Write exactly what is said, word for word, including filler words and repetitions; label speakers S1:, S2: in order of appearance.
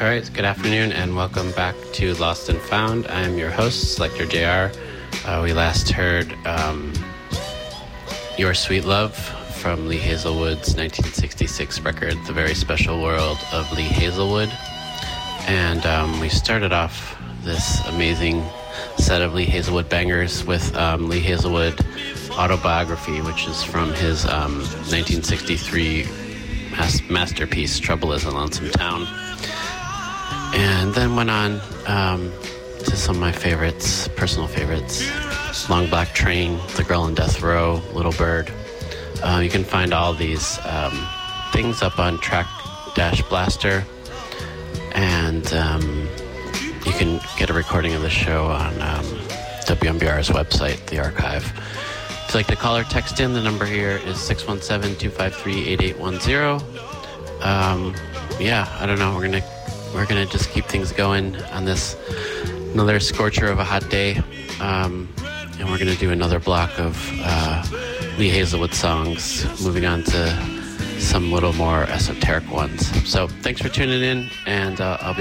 S1: All right, good afternoon and welcome back to Lost and Found. I am your host, Selector J R. Uh, we last heard um, Your Sweet Love from Lee Hazelwood's nineteen sixty-six record, The Very Special World of Lee Hazelwood. And um, we started off this amazing set of Lee Hazelwood bangers with um, Lee Hazelwood Autobiography, which is from his um, nineteen sixty-three mas- masterpiece, Trouble is a Lonesome Town. And then went on um, to some of my favorites, personal favorites. Long Black Train, The Girl on Death Row, Little Bird. Uh, you can find all these um, things up on Track Dash Blaster. And um, you can get a recording of the show on um, W M B R's website, the archive. If you'd like to call or text in, the number here is six one seven, two five three, eight eight one zero. Um, yeah, I don't know, we're going to We're going to just keep things going on this another scorcher of a hot day. Um, and we're going to do another block of uh, Lee Hazelwood songs, moving on to some little more esoteric ones. So thanks for tuning in, and uh, I'll be